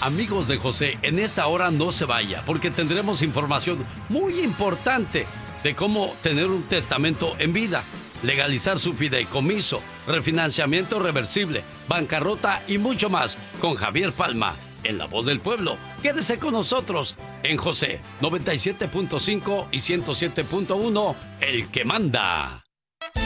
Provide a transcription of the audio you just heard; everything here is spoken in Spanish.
Amigos de José, en esta hora no se vaya, porque tendremos información muy importante de cómo tener un testamento en vida, legalizar su fideicomiso, refinanciamiento reversible, bancarrota y mucho más con Javier Palma en La Voz del Pueblo. Quédese con nosotros en José 97.5 y 107.1, el que manda.